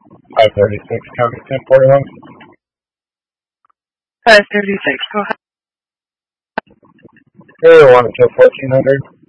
536, County 1041. 536, go ahead. Area 1 until 1400.